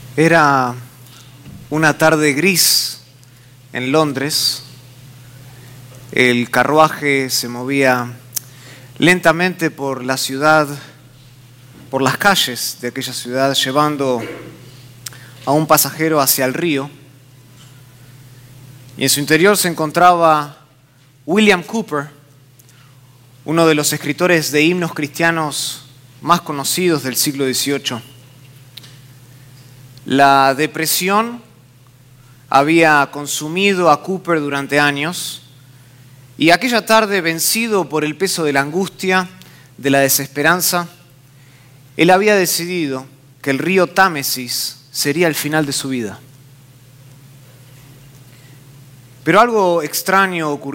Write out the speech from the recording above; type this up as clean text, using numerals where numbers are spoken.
Era una tarde gris en Londres. El carruaje se movía lentamente por la ciudad, por las calles de aquella ciudad, llevando a un pasajero hacia el río. Y en su interior se encontraba William Cowper, uno de los escritores de himnos cristianos más conocidos del siglo XVIII. La depresión había consumido a Cowper durante años y aquella tarde, vencido por el peso de la angustia, de la desesperanza, él había decidido que el río Támesis sería el final de su vida. Pero algo extraño ocurrió.